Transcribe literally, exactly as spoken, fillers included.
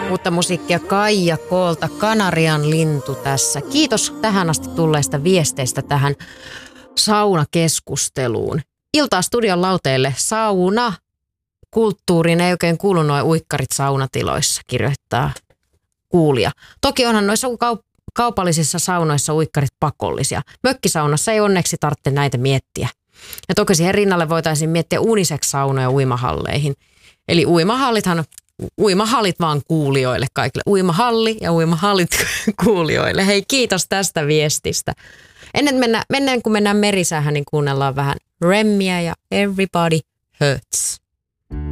Uutta musiikkia Kaija Koolta, Kanarian lintu tässä. Kiitos tähän asti tulleista viesteistä tähän saunakeskusteluun. Iltaa studion lauteille sauna. Kulttuuriin ei oikein kuulu nuo uikkarit saunatiloissa, kirjoittaa kuulija. Toki onhan noissa kaup- kaupallisissa saunoissa uikkarit pakollisia. Mökkisaunassa ei onneksi tarvitse näitä miettiä. Ja toki siihen rinnalle voitaisiin miettiä unisex-saunoja uimahalleihin. Eli uimahallithan, uimahallit vaan kuulijoille kaikille. Uimahalli ja uimahallit kuulijoille. Hei, kiitos tästä viestistä. Ennen, mennä, ennen kuin mennään merisäähän, niin kuunnellaan vähän Remmiä ja Everybody Hurts.